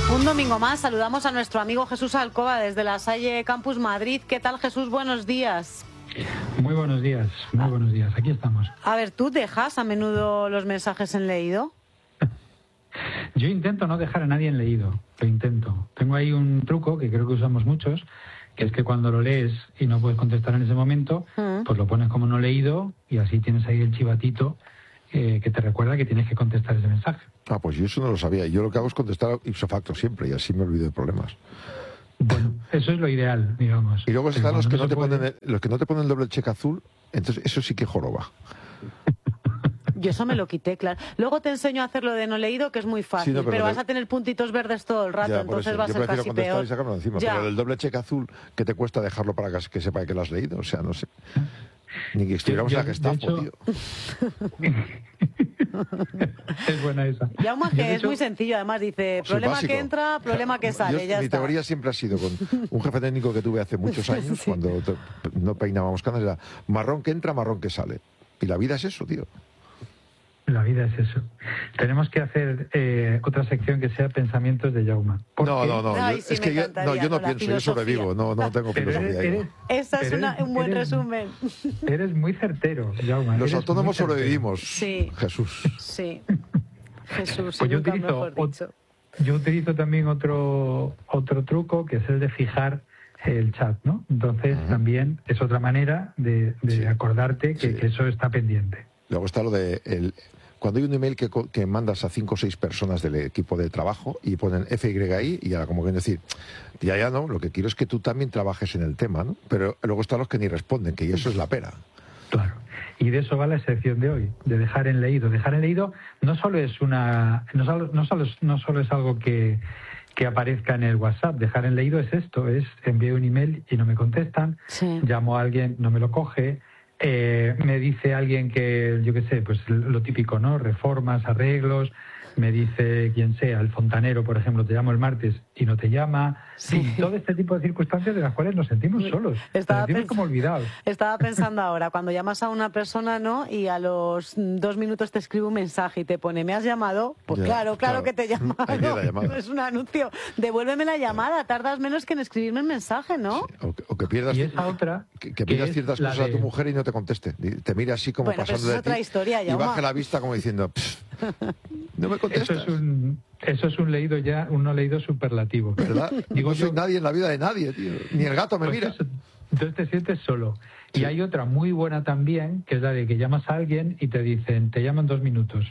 Un domingo más saludamos a nuestro amigo Jesús Alcoba desde la Salle Campus Madrid. ¿Qué tal, Jesús? Buenos días. Muy buenos días, muy buenos días. Aquí estamos. A ver, ¿tú dejas a menudo los mensajes en leído? Yo intento no dejar a nadie en leído, lo intento. Tengo ahí un truco que creo que usamos muchos, que es que cuando lo lees y no puedes contestar en ese momento, pues lo pones como no leído y así tienes ahí el chivatito que te recuerda que tienes que contestar ese mensaje. Ah, pues yo eso no lo sabía. Yo lo que hago es contestar ipso facto siempre y así me olvido de problemas. Bueno, eso es lo ideal, digamos. Y luego están los que no te puede... ponen el doble cheque azul, entonces eso sí que joroba. Yo eso me lo quité, claro. Luego te enseño a hacerlo de no leído, que es muy fácil, Sí, no, pero vas a tener puntitos verdes todo el rato, Ya, entonces eso. va a Yo ser prefiero casi contestar peor. y sacarlo encima. Ya. Pero el doble cheque azul, que te cuesta dejarlo para que sepa que lo has leído? O sea, no sé. Ni que estuviéramos en la Gestapo, tío. Es buena esa. Yauma, que es muy sencillo, además dice, problema básico. que entra, problema que sale, ya Mi está. teoría siempre ha sido, con un jefe técnico que tuve hace muchos años, Sí. cuando no peinábamos canas, era marrón que entra, marrón que sale. Y la vida es eso, tío. La vida es eso. Tenemos que hacer otra sección que sea pensamientos de Yauma. No. Ay, sí, es que yo no la pienso, yo filosofía. sobrevivo, no tengo Pero filosofía. Esa es un buen resumen. Eres muy certero, Yauma. Los eres autónomos muy certero. sobrevivimos, Sí. Jesús. Sí. Jesús, Pues nunca mejor dicho. yo utilizo también otro truco, que es el de fijar el chat, ¿no? Entonces también es otra manera de acordarte que eso está pendiente. Luego está lo de cuando hay un email que mandas a 5 o 6 personas del equipo de trabajo y ponen FYI y ahora como quieren decir, ya no, lo que quiero es que tú también trabajes en el tema, ¿no? Pero luego están los que ni responden, que eso es la pera. Claro. Y de eso va la sección de hoy, de dejar en leído. Dejar en leído no solo es no solo es algo que aparezca en el WhatsApp. Dejar en leído es esto, es envío un email y no me contestan, llamo a alguien, no me lo coge, me dice alguien que, yo qué sé, pues lo típico, ¿no? Reformas, arreglos, me dice quien sea, el fontanero, por ejemplo, te llamo el martes y no te llama. Sí, todo este tipo de circunstancias de las cuales nos sentimos solos, nos sentimos como olvidados. Estaba pensando ahora, cuando llamas a una persona, ¿no? Y a los 2 minutos te escribe un mensaje y te pone, ¿me has llamado? Pues claro que te he llamado. Es un anuncio. Devuélveme la llamada, tardas menos que en escribirme el mensaje, ¿no? Sí. O que pierdas, y esa otra, que pidas ciertas cosas a tu mujer y no te conteste. Te mire así como bueno, pasando pero de es otra ti historia, y baje la vista como diciendo, no me contestas. Eso es un leído ya, un no leído superlativo. ¿Verdad? Digo, no soy nadie en la vida de nadie, tío. Ni el gato me pues mira. Eso, entonces te sientes solo. Sí. Y hay otra muy buena también, que es la de que llamas a alguien y te dicen, te llaman 2 minutos.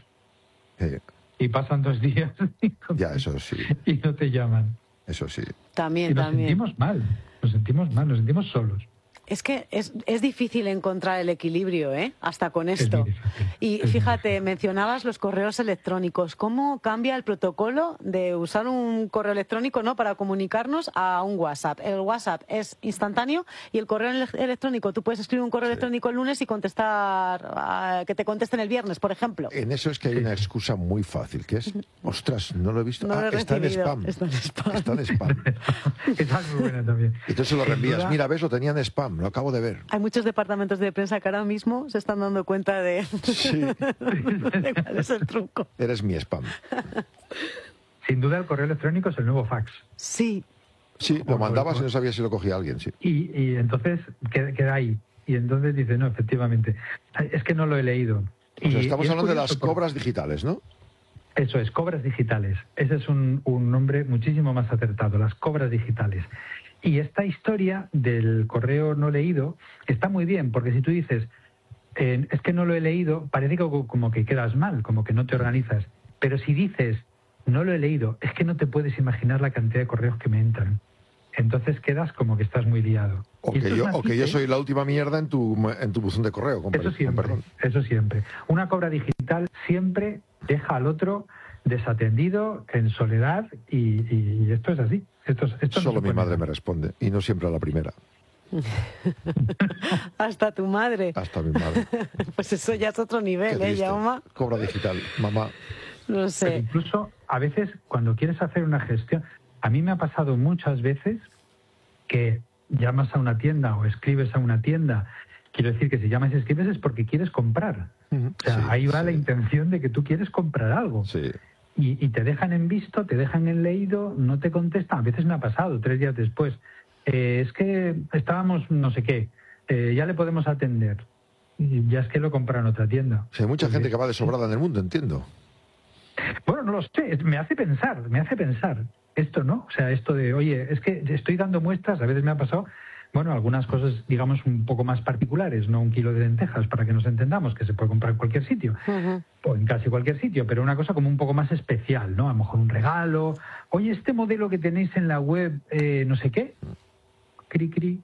Y pasan 2 días ya, eso sí. Y no te llaman. Eso sí. También. Nos sentimos mal, nos sentimos solos. Es que es difícil encontrar el equilibrio, ¿eh? Hasta con esto. Y fíjate, mencionabas los correos electrónicos. ¿Cómo cambia el protocolo de usar un correo electrónico, ¿no?, para comunicarnos a un WhatsApp? El WhatsApp es instantáneo y el correo electrónico, tú puedes escribir un correo electrónico el lunes y contestar, que te contesten el viernes, por ejemplo. En eso es que hay una excusa muy fácil, que es, ostras, no lo he visto. No lo he está en recibido. spam. Está en spam. Esa es muy buena también. Entonces lo reenvías. Mira, ves, lo tenía en spam. Lo acabo de ver. Hay muchos departamentos de prensa que ahora mismo se están dando cuenta de cuál es el truco. Eres mi spam. Sin duda el correo electrónico es el nuevo fax. Sí. Sí, lo mandabas y no sabías si lo cogía alguien, sí. Y entonces queda ahí. Y entonces dices, no, efectivamente, es que no lo he leído. O sea, estamos hablando de las cobras digitales, ¿no? Eso es, cobras digitales. Ese es un nombre muchísimo más acertado, las cobras digitales. Y esta historia del correo no leído está muy bien, porque si tú dices, es que no lo he leído, parece que como que quedas mal, como que no te organizas. Pero si dices, no lo he leído, es que no te puedes imaginar la cantidad de correos que me entran. Entonces quedas como que estás muy liado. O que yo soy la última mierda en tu buzón de correo. Eso siempre. Una cobra digital siempre deja al otro desatendido, en soledad, y esto es así. Esto Solo no mi madre me responde, y no siempre a la primera. Hasta tu madre. Hasta mi madre. Pues eso ya es otro nivel, Yauma. Cobra digital, mamá. No sé. Pero incluso a veces cuando quieres hacer una gestión, a mí me ha pasado muchas veces que llamas a una tienda o escribes a una tienda. Quiero decir que si llamas y escribes es porque quieres comprar. O sea, ahí va la intención de que tú quieres comprar algo. Sí. y te dejan en visto, te dejan en leído, no te contestan. A veces me ha pasado 3 días después. Es que estábamos no sé qué, ya le podemos atender. Y ya es que lo compran en otra tienda. O sea, hay mucha gente que va de sobrada en el mundo, entiendo. Bueno, no lo sé, me hace pensar esto, ¿no? O sea, esto de, oye, es que estoy dando muestras, a veces me ha pasado, bueno, algunas cosas, digamos, un poco más particulares, no 1 kilo de lentejas, para que nos entendamos, que se puede comprar en cualquier sitio, o en casi cualquier sitio, pero una cosa como un poco más especial, ¿no? A lo mejor un regalo, oye, este modelo que tenéis en la web, no sé qué, cri.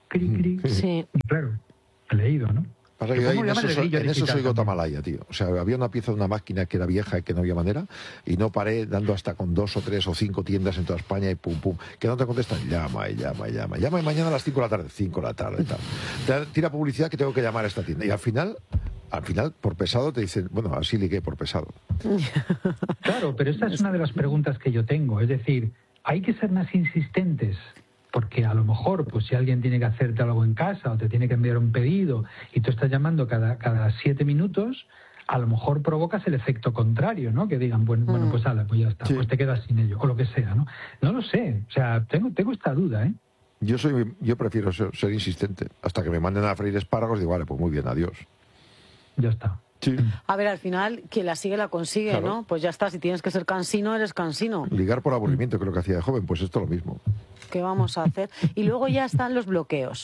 Sí. Y claro, he leído, ¿no? Pasa que en eso soy Gotamalaya, tío. O sea, había una pieza de una máquina que era vieja y que no había manera, y no paré dando hasta con 2 o 3 o 5 tiendas en toda España y pum. Que no te contestan, llama y mañana a las 5 de la tarde, 5 de la tarde, tal. Tira publicidad que tengo que llamar a esta tienda. Y al final, por pesado, te dicen, bueno, así ligué por pesado. Claro, pero esta es una de las preguntas que yo tengo. Es decir, hay que ser más insistentes. Porque a lo mejor, pues si alguien tiene que hacerte algo en casa o te tiene que enviar un pedido y tú estás llamando cada 7 minutos, a lo mejor provocas el efecto contrario, ¿no? Que digan, bueno, pues ala, pues ya está, sí, pues te quedas sin ello, o lo que sea, ¿no? No lo sé, o sea, tengo esta duda, ¿eh? Yo prefiero ser insistente. Hasta que me manden a freír espárragos, digo, vale, pues muy bien, adiós. Ya está. Sí. A ver, al final, quien la sigue la consigue, claro, ¿no? Pues ya está, si tienes que ser cansino, eres cansino. Ligar por aburrimiento, creo que hacía de joven, pues esto es lo mismo. ¿Qué vamos a hacer? Y luego ya están los bloqueos.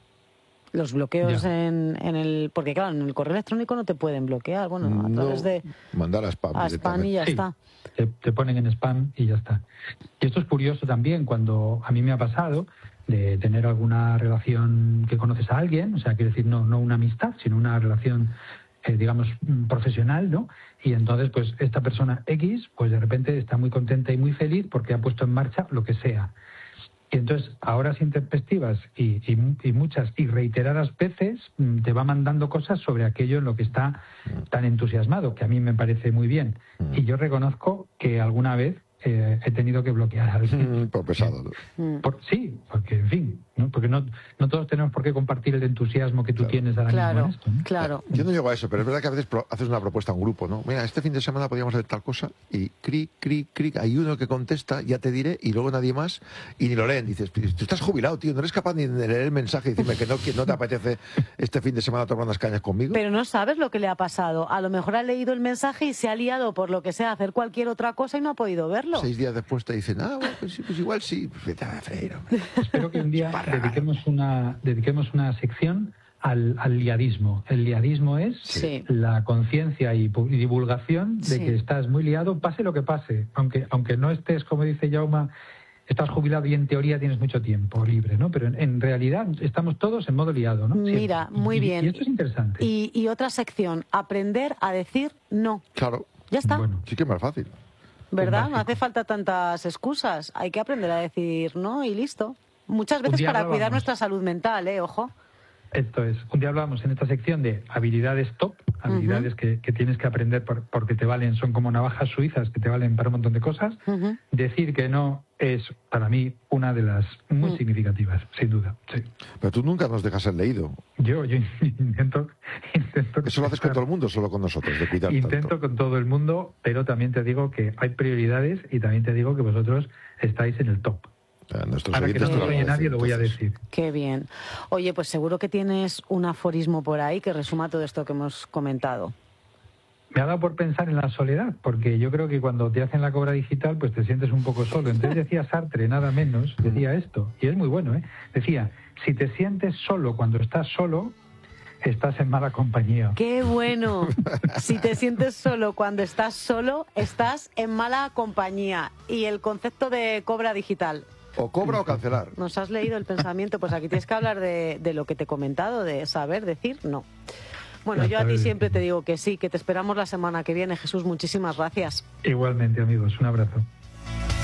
Los bloqueos en el... Porque claro, en el correo electrónico no te pueden bloquear, bueno, a través de... Mandar a spam. A spam y ya está. Te ponen en spam y ya está. Y esto es curioso también, cuando a mí me ha pasado de tener alguna relación que conoces a alguien, o sea, quiero decir, no una amistad, sino una relación... digamos, profesional, ¿no? Y entonces, pues, esta persona X, pues de repente está muy contenta y muy feliz porque ha puesto en marcha lo que sea. Y entonces, a horas intempestivas y muchas y reiteradas veces, te va mandando cosas sobre aquello en lo que está tan entusiasmado, que a mí me parece muy bien. Y yo reconozco que alguna vez he tenido que bloquear a alguien. Por pesado. Sí, porque, en fin, ¿no? Porque no todos tenemos por qué compartir el entusiasmo que tú tienes ahora mismo en esto, ¿no? Claro. Yo no llego a eso, pero es verdad que a veces haces una propuesta a un grupo, ¿no? Mira, este fin de semana podríamos hacer tal cosa y cric, hay uno que contesta, ya te diré, y luego nadie más, y ni lo leen. Dices, tú estás jubilado, tío, no eres capaz ni de leer el mensaje y decirme que no te apetece este fin de semana tomar unas cañas conmigo. Pero no sabes lo que le ha pasado. A lo mejor ha leído el mensaje y se ha liado por lo que sea a hacer cualquier otra cosa y no ha podido verlo. 6 días después te dicen, bueno, pues igual sí, pues vete a freír, hombre. Espero que un día dediquemos una sección al liadismo. El liadismo es la conciencia y divulgación de que estás muy liado, pase lo que pase. Aunque no estés, como dice Jaume, estás jubilado y en teoría tienes mucho tiempo libre, ¿no? Pero en realidad estamos todos en modo liado, ¿no? Mira, muy bien. Y esto es interesante. Y otra sección, aprender a decir no. Claro. Ya está. Bueno, sí que es más fácil. ¿Verdad? No hace falta tantas excusas. Hay que aprender a decir no y listo. Muchas veces para cuidar nuestra salud mental, ojo. Esto es. Un día hablábamos en esta sección de habilidades top, habilidades que tienes que aprender porque te valen, son como navajas suizas que te valen para un montón de cosas. Decir que no es, para mí, una de las muy significativas, sin duda. Sí. Pero tú nunca nos dejas el leído. Yo intento... ¿Eso lo haces con todo el mundo o solo con nosotros, de cuidar Intento tanto? Con todo el mundo, pero también te digo que hay prioridades y también te digo que vosotros estáis en el top. Ahora que no soy nadie, lo voy a decir. Qué bien. Oye, pues seguro que tienes un aforismo por ahí que resuma todo esto que hemos comentado. Me ha dado por pensar en la soledad, porque yo creo que cuando te hacen la cobra digital, pues te sientes un poco solo. Entonces decía Sartre, nada menos, decía esto, y es muy bueno, ¿eh? Decía, si te sientes solo cuando estás solo, estás en mala compañía. ¡Qué bueno! Si te sientes solo cuando estás solo, estás en mala compañía. Y el concepto de cobra digital. O cobra o cancelar. ¿Nos has leído el pensamiento? Pues aquí tienes que hablar de lo que te he comentado, de saber decir no. Bueno, yo a ti siempre te digo que sí, que te esperamos la semana que viene. Jesús, muchísimas gracias. Igualmente, amigos, un abrazo.